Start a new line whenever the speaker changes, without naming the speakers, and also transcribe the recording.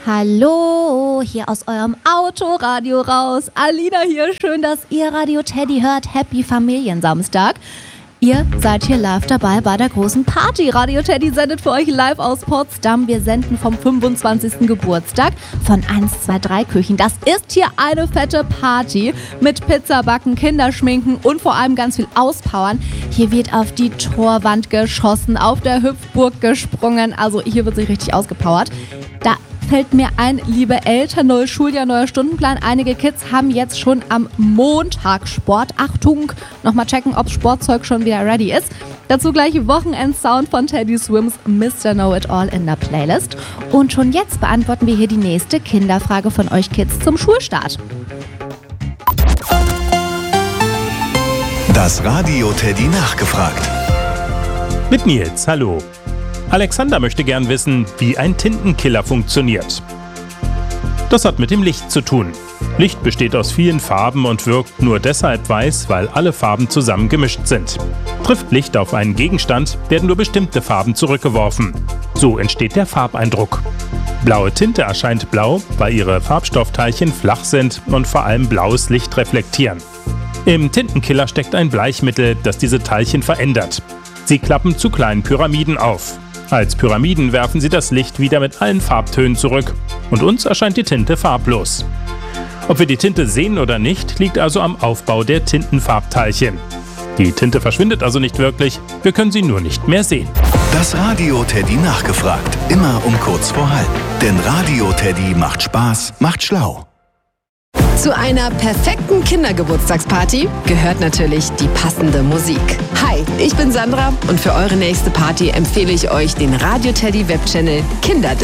Hallo, hier aus eurem Autoradio raus. Alina hier, schön, dass ihr Radio Teddy hört. Happy Familiensamstag. Ihr seid hier live dabei bei der großen Party. Radio Teddy sendet für euch live aus Potsdam. Wir senden vom 25. Geburtstag von 123 Küchen. Das ist hier eine fette Party mit Pizzabacken, Kinderschminken und vor allem ganz viel Auspowern. Hier wird auf die Torwand geschossen, auf der Hüpfburg gesprungen. Also hier wird sich richtig ausgepowert. Da fällt mir ein, liebe Eltern, neues Schuljahr, neuer Stundenplan. Einige Kids haben jetzt schon am Montag Sport. Achtung, nochmal checken, ob Sportzeug schon wieder ready ist. Dazu gleich Wochenendsound von Teddy Swims Mr. Know-It-All in der Playlist. Und schon jetzt beantworten wir hier die nächste Kinderfrage von euch Kids zum Schulstart.
Das Radio Teddy nachgefragt.
Mit Nils, hallo. Alexander möchte gern wissen, wie ein Tintenkiller funktioniert. Das hat mit dem Licht zu tun. Licht besteht aus vielen Farben und wirkt nur deshalb weiß, weil alle Farben zusammen gemischt sind. Trifft Licht auf einen Gegenstand, werden nur bestimmte Farben zurückgeworfen. So entsteht der Farbeindruck. Blaue Tinte erscheint blau, weil ihre Farbstoffteilchen flach sind und vor allem blaues Licht reflektieren. Im Tintenkiller steckt ein Bleichmittel, das diese Teilchen verändert. Sie klappen zu kleinen Pyramiden auf. Als Pyramiden werfen sie das Licht wieder mit allen Farbtönen zurück und uns erscheint die Tinte farblos. Ob wir die Tinte sehen oder nicht, liegt also am Aufbau der Tintenfarbteilchen. Die Tinte verschwindet also nicht wirklich, wir können sie nur nicht mehr sehen.
Das Radio Teddy nachgefragt, immer um kurz vor halb. Denn Radio Teddy macht Spaß, macht schlau.
Zu einer perfekten Kindergeburtstagsparty gehört natürlich die passende Musik. Hi, ich bin Sandra und für eure nächste Party empfehle ich euch den Radio Teddy Webchannel Kinder